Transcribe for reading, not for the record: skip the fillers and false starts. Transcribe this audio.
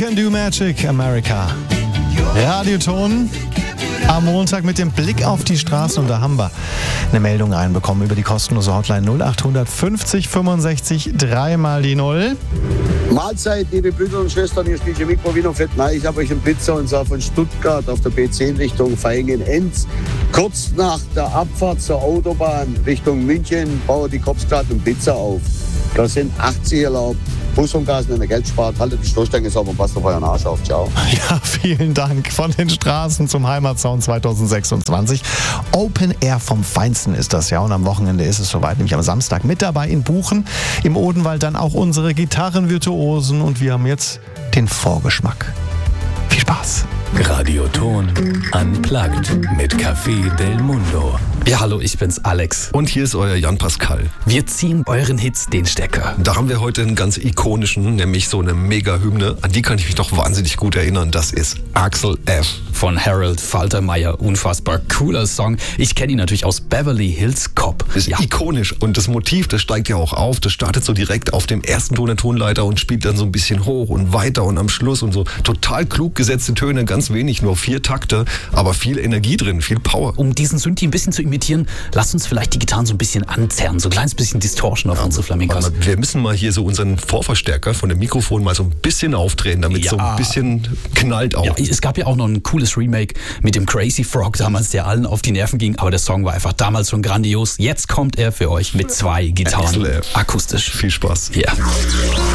Can Do Magic, America. Radioton am Montag mit dem Blick auf die Straßen, und da haben wir eine Meldung reinbekommen über die kostenlose Hotline 0800 50 65 3 mal die 0. Mahlzeit, liebe Brüder und Schwestern, hier spielt Mikro Wiener Fett. Ich habe euch einen Blitzer, und zwar von Stuttgart auf der B10 Richtung Vaihingen-Enz. Kurz nach der Abfahrt zur Autobahn Richtung München baut die Cops gerade einen Blitzer auf. Da sind 80 erlaubt. Bus und Gas, wenn ihr Geld spart, haltet die Stoßstange sauber und passt auf euren Arsch auf. Ciao. Ja, vielen Dank. Von den Straßen zum Heimatsound 2026. Open Air vom Feinsten ist das ja. Und am Wochenende ist es soweit, nämlich am Samstag mit dabei in Buchen. Im Odenwald dann auch unsere Gitarrenvirtuosen. Und wir haben jetzt den Vorgeschmack. Viel Spaß. Radioton Unplugged mit Café Del Mundo. Ja, hallo, ich bin's, Alex. Und hier ist euer Jan Pascal. Wir ziehen euren Hits den Stecker. Da haben wir heute einen ganz ikonischen, nämlich so eine Mega-Hymne. An die kann ich mich doch wahnsinnig gut erinnern. Das ist Axel F. Von Harold Faltermeyer. Unfassbar cooler Song. Ich kenne ihn natürlich aus Beverly Hills Cop. Ist ikonisch. Und das Motiv, das steigt ja auch auf. Das startet so direkt auf dem ersten Ton der Tonleiter und spielt dann so ein bisschen hoch und weiter und am Schluss und so. Total klug gesetzte Töne, ganz wenig, nur 4 Takte, aber viel Energie drin, viel Power. Um diesen Synthi ein bisschen zu imitieren, lasst uns vielleicht die Gitarren so ein bisschen anzerren, so ein kleines bisschen Distortion auf unsere Flamencos. Wir müssen mal hier so unseren Vorverstärker von dem Mikrofon mal so ein bisschen aufdrehen, damit so ein bisschen knallt auch. Ja, es gab ja auch noch ein cooles Remake mit dem Crazy Frog damals, der allen auf die Nerven ging, aber der Song war einfach damals schon grandios. Jetzt kommt er für euch mit 2 Gitarren, akustisch. Viel Spaß. Ja.